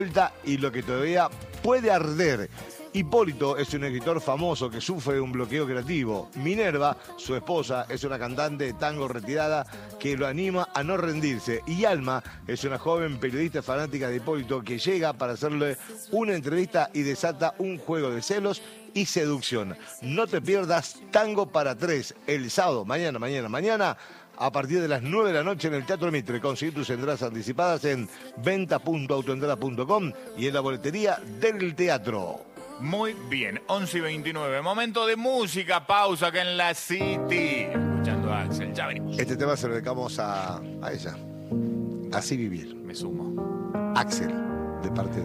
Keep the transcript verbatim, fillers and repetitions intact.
y lo que todavía puede arder. Hipólito es un escritor famoso que sufre un bloqueo creativo. Minerva, su esposa, es una cantante de tango retirada que lo anima a no rendirse. Y Alma es una joven periodista fanática de Hipólito que llega para hacerle una entrevista y desata un juego de celos y seducción. No te pierdas Tango para Tres el sábado, mañana, mañana, mañana, a partir de las nueve de la noche en el Teatro Mitre. Conseguir tus entradas anticipadas en venta punto autoentrada punto com y en la boletería del teatro. Muy bien, once y veintinueve. Momento de música, pausa acá en la City. Escuchando a Axel, ya venimos. Este tema se lo dedicamos a, a ella. Así vivir. Me sumo. Axel, de parte de...